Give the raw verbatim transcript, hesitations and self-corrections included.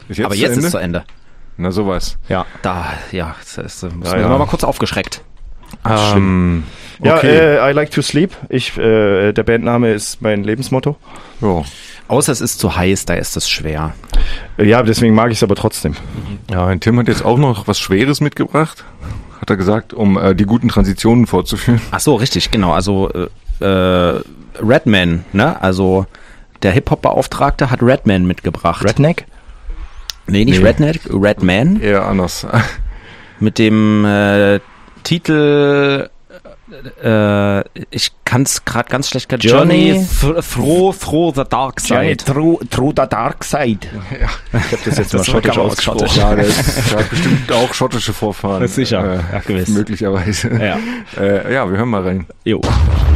Ist jetzt Aber zu jetzt Ende? ist es zu Ende. Na sowas. Ja, da, ja, das ist, äh, Ja, ja, ja. mal kurz aufgeschreckt. Ähm, Ja, okay. äh, I like to sleep. Ich, äh, der Bandname ist mein Lebensmotto. Ja. Außer es ist zu heiß, da ist es schwer. Äh, Ja, deswegen mag ich es aber trotzdem. Ja, und Tim hat jetzt auch noch was Schweres mitgebracht, hat er gesagt, um äh, die guten Transitionen vorzuführen. Ach so, richtig, genau. Also äh, äh, Redman, ne? Also der Hip-Hop-Beauftragte hat Redman mitgebracht. Redneck? nee, nicht Nee. Redneck, Redman. Eher anders. Mit dem äh, Titel, äh, ich kann es gerade ganz schlecht, Journey- Journey th- Through, through the Dark Side. Through, through the dark side. Ja. Ich habe das jetzt Das mal schottisch war ausgesprochen. schottisch. Ja, der, ist, der hat bestimmt auch schottische Vorfahren. Sicher. Äh, Ja, gewiss. Möglicherweise. Ja. Äh, ja, wir hören mal rein. Jo.